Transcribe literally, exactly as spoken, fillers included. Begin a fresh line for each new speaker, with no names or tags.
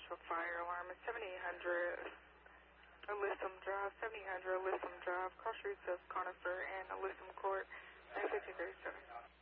residential fire alarm at seventy-eight hundred Alyssum Drive, seventy-eight hundred Alyssum Drive, cross streets of Conifer and Alyssum Court, nine fifteen thirty-seven.